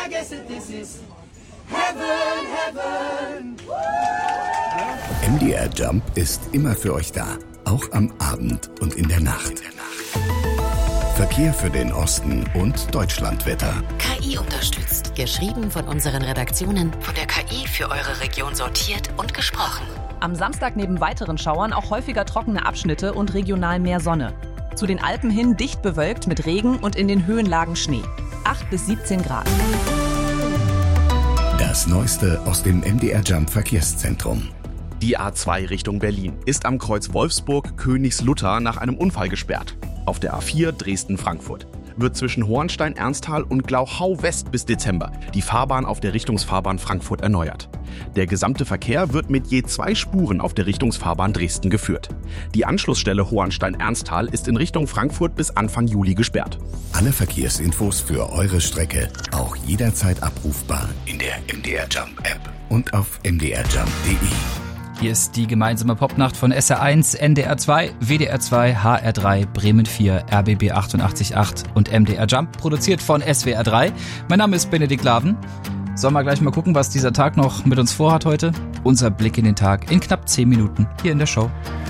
I guess that this is heaven. MDR Jump ist immer für euch da, auch am Abend und in der Nacht. Verkehr für den Osten und Deutschlandwetter. KI unterstützt. Geschrieben von unseren Redaktionen, von der KI für eure Region sortiert und gesprochen. Am Samstag neben weiteren Schauern auch häufiger trockene Abschnitte und regional mehr Sonne. Zu den Alpen hin dicht bewölkt mit Regen und in den Höhenlagen Schnee. 8 bis 17 Grad. Das Neueste aus dem MDR Jump Verkehrszentrum. Die A2 Richtung Berlin ist am Kreuz Wolfsburg-Königslutter nach einem Unfall gesperrt. Auf der A4 Dresden-Frankfurt wird zwischen Hohenstein-Ernsthal und Glauchau-West bis Dezember die Fahrbahn auf der Richtungsfahrbahn Frankfurt erneuert. Der gesamte Verkehr wird mit je 2 Spuren auf der Richtungsfahrbahn Dresden geführt. Die Anschlussstelle Hohenstein-Ernsthal ist in Richtung Frankfurt bis Anfang Juli gesperrt. Alle Verkehrsinfos für eure Strecke auch jederzeit abrufbar in der MDR Jump App und auf mdrjump.de. Hier ist die gemeinsame Popnacht von SR1, NDR2, WDR2, HR3, Bremen 4, RBB 88.8 und MDR Jump, produziert von SWR3. Mein Name ist Benedikt Laven. Sollen wir gleich mal gucken, was dieser Tag noch mit uns vorhat heute? Unser Blick in den Tag in knapp 10 Minuten hier in der Show.